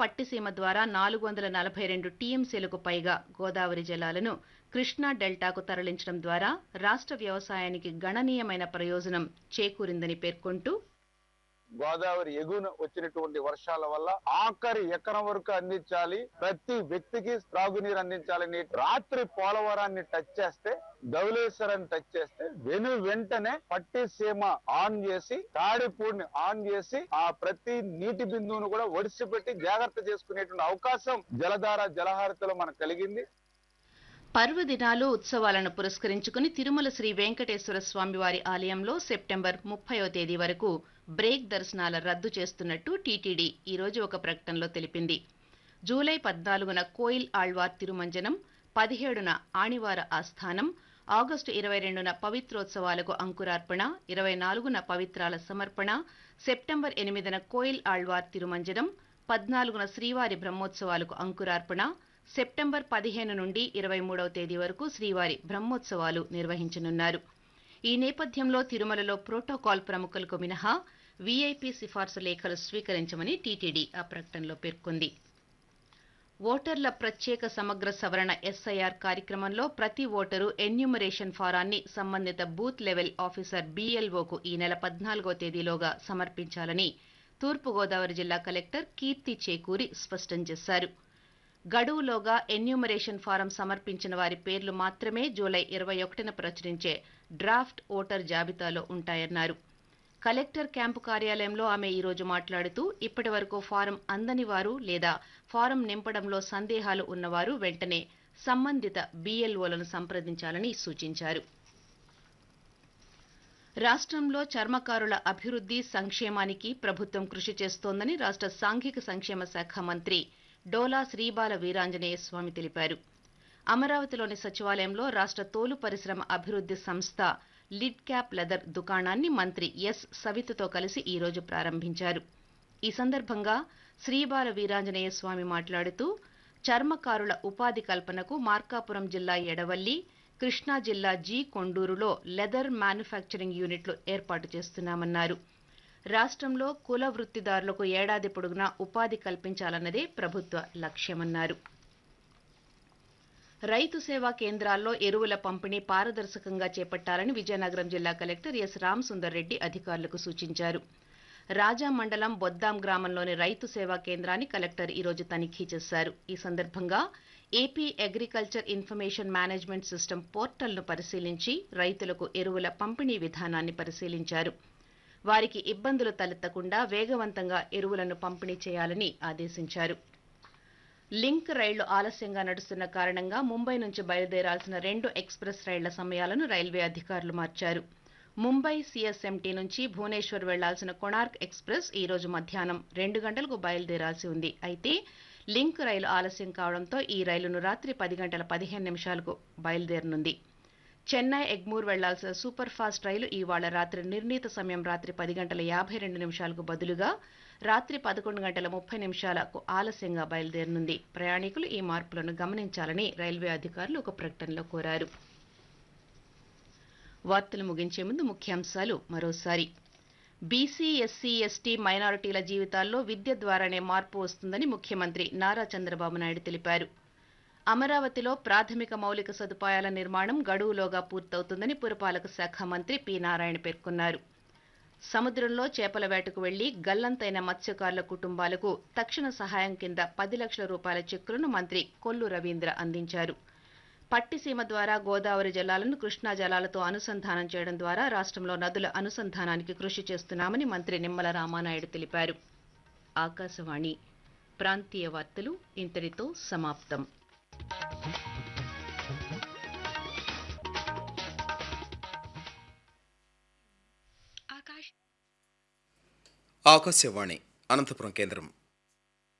పట్టిసీమ ద్వారా 442 టీఎంసీలకు పైగా గోదావరి జలాలను కృష్ణా డెల్టాకు తరలించడం ద్వారా రాష్ట్ర వ్యవసాయానికి గణనీయమైన ప్రయోజనం చేకూరిందని పేర్కొంటూ, గోదావరి ఎగువన వచ్చినటువంటి వర్షాల వల్ల ఆఖరి ఎకరం వరకు అందించాలి, ప్రతి వ్యక్తికి త్రాగునీరు అందించాలని రాత్రి పోలవరాన్ని టచ్ చేస్తే, ధవళేశ్వరాన్ని టచ్ చేస్తే వెంటనే పట్టిసీమ ఆన్ చేసి తాడిపూడిని ఆన్ చేసి ఆ ప్రతి నీటి బిందువును కూడా ఒడిసిపెట్టి జాగ్రత్త చేసుకునేటువంటి అవకాశం జలధార జలహారతిలో మనకు కలిగింది. పర్వదినాలు ఉత్సవాలను పురస్కరించుకుని తిరుమల శ్రీ వెంకటేశ్వర స్వామివారి ఆలయంలో సెప్టెంబర్ 30వ తేదీ వరకు బ్రేక్ దర్శనాల రద్దు చేస్తున్నట్టు టీటీడీ ఈరోజు ఒక ప్రకటనలో తెలిపింది. జూలై 14న కోయిల్ ఆళ్వార్ తిరుమంజనం, 17న ఆణివార ఆస్థానం, ఆగస్టు 22న పవిత్రోత్సవాలకు అంకురార్పణ, 24న పవిత్రాల సమర్పణ, సెప్టెంబర్ 8న కోయిల్ ఆళ్వార్ తిరుమంజనం, 14న శ్రీవారి బ్రహ్మోత్సవాలకు అంకురార్పణ, సెప్టెంబర్ 15 నుండి 23వ తేదీ వరకు శ్రీవారి బ్రహ్మోత్సవాలు నిర్వహించనున్నారు. ఈ నేపథ్యంలో తిరుమలలో ప్రోటోకాల్ ప్రముఖులకు మినహా వీఐపీ సిఫార్సు లేఖలు స్వీకరించమని టీటీడీ ఆ ప్రకటనలో పేర్కొంది. ఓటర్ల ప్రత్యేక సమగ్ర సవరణ ఎస్ఐఆర్ కార్యక్రమంలో ప్రతి ఓటరు ఎన్యూమరేషన్ ఫారాన్ని సంబంధిత బూత్ లెవెల్ ఆఫీసర్ బీఎల్ఓకు ఈ నెల 14వ తేదీలోగా సమర్పించాలని తూర్పుగోదావరి జిల్లా కలెక్టర్ కీర్తి చేకూరి స్పష్టం చేశారు. గడువులోగా ఎన్యూమరేషన్ ఫారం సమర్పించిన వారి పేర్లు మాత్రమే జూలై 21న ప్రచురించే డ్రాఫ్ట్ ఓటర్ జాబితాలో ఉంటాయన్నారు. కలెక్టర్ క్యాంపు కార్యాలయంలో ఆమె ఈరోజు మాట్లాడుతూ, ఇప్పటి వరకు ఫారం అందని వారు లేదా ఫారం నింపడంలో సందేహాలు ఉన్నవారు వెంటనే సంబంధిత బీఎల్ఓలను సంప్రదించాలని సూచించారు. రాష్ట్రంలో చర్మకారుల అభివృద్ధి సంక్షేమానికి ప్రభుత్వం కృషి చేస్తోందని రాష్ట్ర సాంఘిక సంక్షేమ శాఖ మంత్రి డోలా శ్రీబాల వీరాంజనేయ స్వామి తెలిపారు. అమరావతిలోని సచివాలయంలో రాష్ట్ర తోలు పరిశ్రమ అభివృద్ధి సంస్థ లిడ్ క్యాప్ లెదర్ దుకాణాన్ని మంత్రి ఎస్ సవితతో కలిసి ఈరోజు ప్రారంభించారు. ఈ సందర్భంగా శ్రీబాల వీరాంజనేయ స్వామి మాట్లాడుతూ, చర్మకారుల ఉపాధి కల్పనకు మార్కాపురం జిల్లా ఎడవల్లి, కృష్ణా జిల్లా జి కొండూరులో లెదర్ మ్యానుఫ్యాక్చరింగ్ యూనిట్లు ఏర్పాటు చేస్తున్నామన్నారు. రాష్ట్రంలో కుల వృత్తిదారులకు ఏడాది పొడుగునా ఉపాధి కల్పించాలన్నదే ప్రభుత్వ లక్ష్యమన్నారు. రైతు సేవా కేంద్రాల్లో ఎరువుల పంపిణీ పారదర్శకంగా చేపట్టాలని విజయనగరం జిల్లా కలెక్టర్ ఎస్ రామసుందర్ రెడ్డి అధికారులకు సూచించారు. రాజా మండలం బొద్దాం గ్రామంలోని రైతు సేవా కేంద్రాన్ని కలెక్టర్ ఈరోజు తనిఖీ చేశారు. ఈ సందర్భంగా AP agriculture information management system పోర్టల్ను పరిశీలించి రైతులకు ఎరువుల పంపిణీ విధానాన్ని పరిశీలించారు. వారికి ఇబ్బందులు తలెత్తకుండా వేగవంతంగా ఎరువులను పంపిణీ చేయాలని ఆదేశించారు. లింక్ రైళ్లు ఆలస్యంగా నడుస్తున్న కారణంగా ముంబై నుంచి బయలుదేరాల్సిన 2 ఎక్స్ప్రెస్ రైళ్ల సమయాలను రైల్వే అధికారులు మార్చారు. ముంబై సీఎస్ఎంటీ నుంచి భువనేశ్వర్ వెళ్లాల్సిన కొణార్క్ ఎక్స్ప్రెస్ ఈ రోజు మధ్యాహ్నం 2 గంటలకు బయలుదేరాల్సి ఉంది. అయితే లింక్ రైలు ఆలస్యం కావడంతో ఈ రైలును రాత్రి 10 గంటల 15 నిమిషాలకు బయలుదేరనుంది. చెన్నై ఎగ్మూర్ వెళ్లాల్సిన సూపర్ ఫాస్ట్ రైలు ఇవాళ రాత్రి నిర్ణీత సమయం రాత్రి 10 గంటల 52 నిమిషాలకు బదులుగా రాత్రి 11 గంటల 30 నిమిషాలకు ఆలస్యంగా బయలుదేరనుంది. ప్రయాణికులు ఈ మార్పులను గమనించాలని రైల్వే అధికారులు ఒక ప్రకటనలో కోరారు. వార్తలు ముగించే ముందు ముఖ్యాంశాలు మరోసారి. బీసీ, ఎస్సీ, ఎస్టీ, మైనారిటీల జీవితాల్లో విద్య ద్వారానే మార్పు వస్తుందని ముఖ్యమంత్రి నారా చంద్రబాబు నాయుడు తెలిపారు. అమరావతిలో ప్రాథమిక మౌలిక సదుపాయాల నిర్మాణం గడువులోగా పూర్తవుతుందని పురపాలక శాఖ మంత్రి పి నారాయణ పేర్కొన్నారు. సముద్రంలో చేపల వేటకు వెళ్లి గల్లంతైన మత్స్యకారుల కుటుంబాలకు తక్షణ సహాయం కింద 10 లక్షల రూపాయల చెక్కులను మంత్రి కొల్లు రవీంద్ర అందించారు. పట్టిసీమ ద్వారా గోదావరి జలాలను కృష్ణా జలాలతో అనుసంధానం చేయడం ద్వారా రాష్ట్రంలో నదుల అనుసంధానానికి కృషి చేస్తున్నామని మంత్రి నిమ్మల రామానాయుడు తెలిపారు. ఆకాశవాణి ప్రాంతీయ వార్తలు ఇంతటితో సమాప్తం. ఆకాశవాణి అనంతపురం కేంద్రం.